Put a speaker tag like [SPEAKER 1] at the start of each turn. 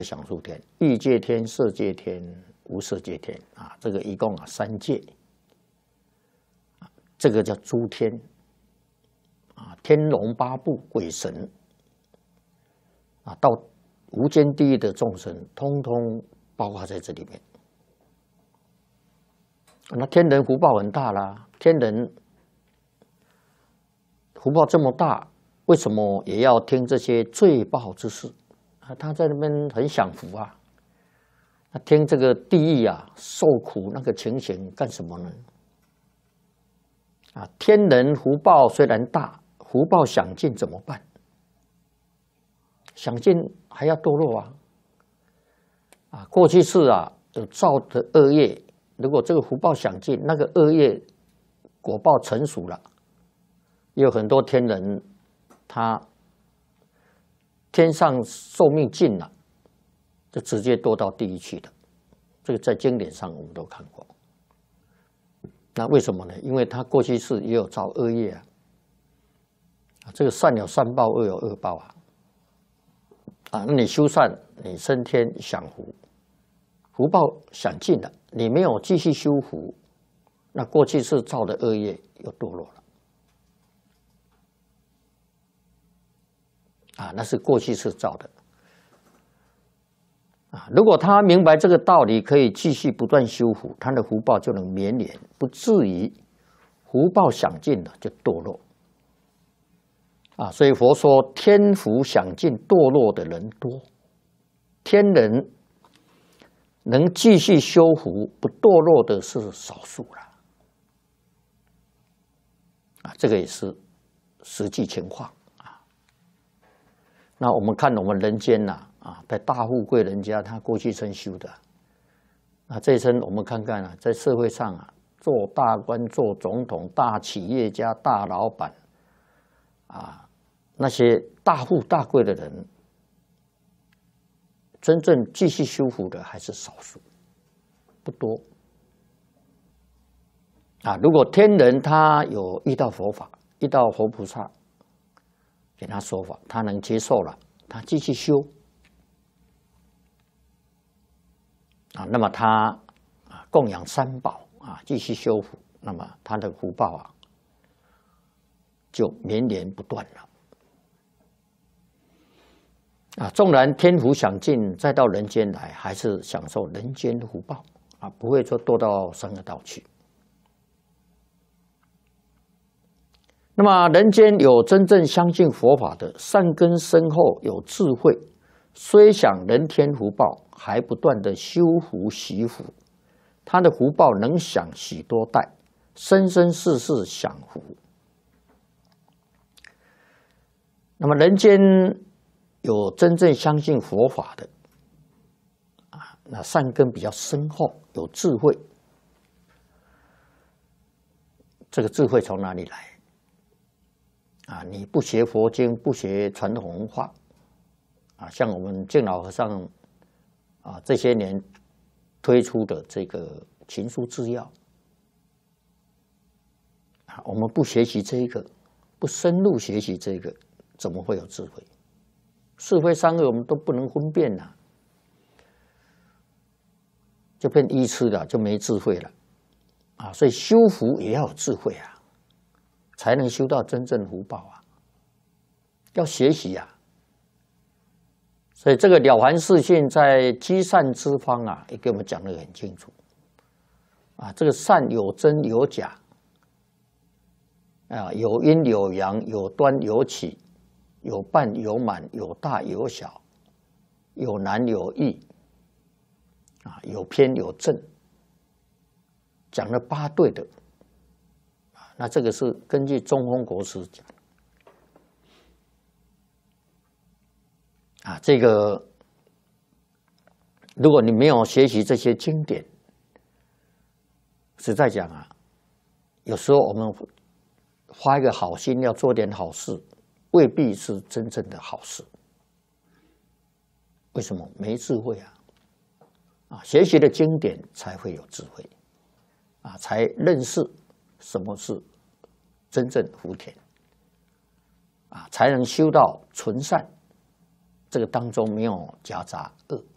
[SPEAKER 1] 享受天，欲界天、色界天、无色界天啊，这个一共3界，这个叫诸天啊，天龙八部、鬼神啊，到无间地狱的众生，通通包括在这里面。那天人福报很大啦，天人福报这么大，为什么也要听这些罪报之事？他在那边很享福啊，他听这个地狱啊受苦那个情形干什么呢？啊，天人福报虽然大，福报享尽怎么办？享尽还要堕落啊！啊，过去世啊有造的恶业，如果这个福报享尽，那个恶业果报成熟了，也有很多天人他。天上寿命尽了，就直接堕到地狱去的。这个在经典上我们都看过。那为什么呢？因为他过去世也有造恶业啊。这个善有善报，恶有恶报啊。啊，那你修善，你升天享福，福报享尽了，你没有继续修福，那过去世造的恶业又堕落了。啊，那是过去世造的啊。如果他明白这个道理，可以继续不断修福，他的福报就能绵延，不至于福报享尽了就堕落啊。所以佛说，天福享尽，堕落的人多，天人能继续修福不堕落的是少数了啊。这个也是实际情况。那我们看我们人间呐，啊，在大富贵人家，他过去生修的，啊，这一生我们看看啊，在社会上啊，做大官、做总统、大企业家、大老板，啊，那些大富大贵的人，真正继续修福的还是少数，不多。啊，如果天人他有遇到佛法，遇到佛菩萨。给他说法，他能接受了，他继续修啊，那么他供养三宝啊，继续修福，那么他的福报啊就绵延不断了啊。纵然天福享尽，再到人间来，还是享受人间的福报啊，不会说堕到三恶道去。那么人间有真正相信佛法的，善根深厚，有智慧，虽享人天福报，还不断的修福习福，他的福报能享许多代，生生世世享福。那么人间有真正相信佛法的啊，那善根比较深厚，有智慧，这个智慧从哪里来？啊，你不学佛经，不学传统文化，啊，像我们净老和尚啊这些年推出的这个群书治要，啊，我们不学习这个，不深入学习这个，怎么会有智慧？是非善恶我们都不能分辨呐，就变愚痴了，就没智慧了，啊，所以修福也要有智慧啊。才能修到真正福报啊！要学习啊！所以这个《了凡四训》在积善之方啊，也给我们讲得很清楚啊。这个善有真有假啊，有阴有阳，有端有起，有半有满，有大有小，有难有易啊，有偏有正，讲了8对的。那这个是根据中峰国师讲啊，这个如果你没有学习这些经典，实在讲啊，有时候我们发一个好心要做点好事，未必是真正的好事。为什么？没智慧啊！啊，学习的经典才会有智慧啊，才认识什么是真正福田啊，才能修到纯善，这个当中没有夹杂恶